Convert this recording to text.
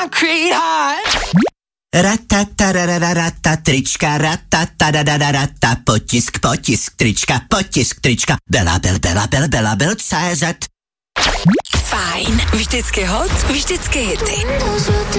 concrete heart. Ratatarararata, trička, ratatarararata, potisk, trička, Bela.cz. Fajn, vždycky hot, vždycky hity.